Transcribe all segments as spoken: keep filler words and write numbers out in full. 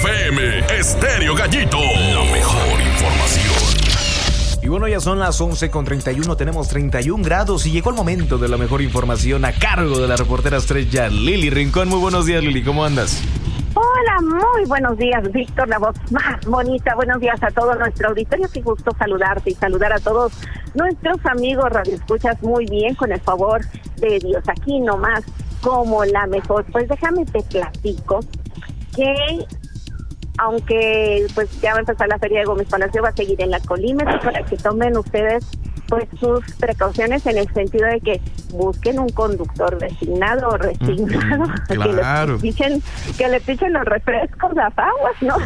F M, Estéreo Gallito, la mejor información. Y bueno, ya son las once con treinta y uno, tenemos treinta y un grados y llegó el momento de la mejor información a cargo de la reportera estrella Lili Rincón. Muy buenos días, Lili, ¿cómo andas? Hola, muy buenos días, Víctor, la voz más bonita. Buenos días a todo nuestro auditorio. Qué gusto saludarte y saludar a todos nuestros amigos radioescuchas muy bien, con el favor de Dios. Aquí nomás como la mejor. Pues déjame te platico que aunque pues ya va a empezar la feria de Gómez Palacio, va a seguir en la colímetro para que tomen ustedes pues sus precauciones en el sentido de que busquen un conductor designado o resignado, mm, claro. que le pichen, que le pichen los refrescos, las aguas, ¿no?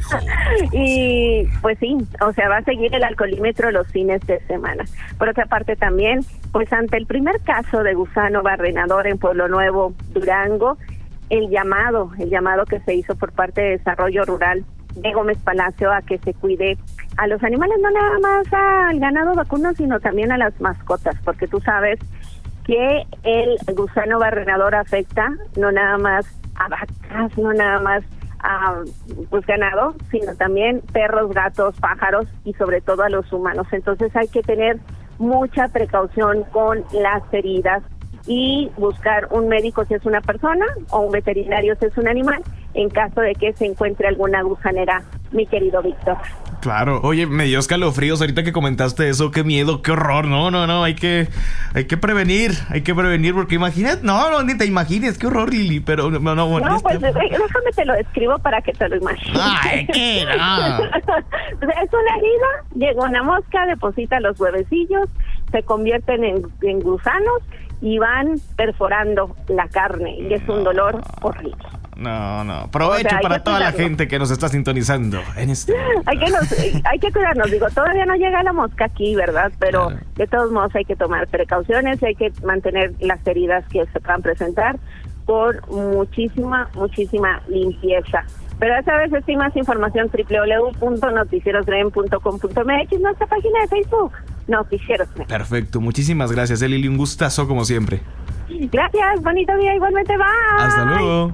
Y pues sí, o sea, va a seguir el alcoholímetro los fines de semana. Por otra parte también, pues ante el primer caso de gusano barrenador en Pueblo Nuevo, Durango, el llamado, el llamado que se hizo por parte de Desarrollo Rural de Gómez Palacio a que se cuide a los animales, no nada más al ganado vacuno, sino también a las mascotas, porque tú sabes que el gusano barrenador afecta no nada más a vacas, no nada más a pues ganado, sino también perros, gatos, pájaros y sobre todo a los humanos. Entonces hay que tener mucha precaución con las heridas y buscar un médico si es una persona o un veterinario si es un animal, en caso de que se encuentre alguna gusanera, mi querido Víctor. Claro, oye, me dio escalofríos ahorita que comentaste eso, qué miedo, qué horror, no, no, no, hay que, hay que prevenir, hay que prevenir, porque imagínate, no, no, ni te imagines, qué horror, Lili, pero no, no, bueno, no, este... pues déjame te lo describo para que te lo imagines. Ay, qué no. Es una herida, llega una mosca, deposita los huevecillos, se convierten en, en gusanos y van perforando la carne, y es un dolor horrible. No, no, provecho, o sea, para toda cuidarnos. La gente que nos está sintonizando en este hay que nos, hay que cuidarnos, digo, todavía no llega la mosca aquí, ¿verdad? Pero claro. De todos modos hay que tomar precauciones, hay que mantener las heridas que se puedan presentar con muchísima, muchísima limpieza. Pero esta vez sí más información, doble u doble u doble u punto noticieros grem punto com punto m x, nuestra página de Facebook, Noticieros Grem. Perfecto, muchísimas gracias, Lili, un gustazo como siempre. Gracias, bonito día, igualmente, bye. Hasta luego.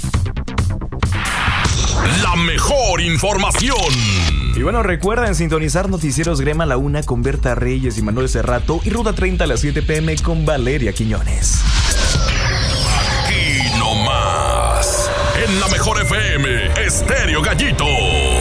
La mejor información. Y bueno, recuerden sintonizar Noticieros Grem a la una con Berta Reyes y Manuel Cerrato y Ruta treinta a las siete pm con Valeria Quiñones. Aquí nomás, en la mejor F M, Estéreo Gallito.